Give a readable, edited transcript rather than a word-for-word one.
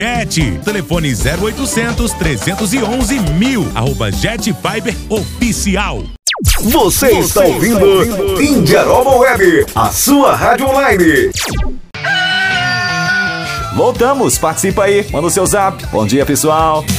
Jet, telefone 0800 311 1000, @Jet Fiber Oficial. Você está ouvindo Indiaroma Web, a sua rádio online. Voltamos, participa aí, manda o seu zap. Bom dia, pessoal.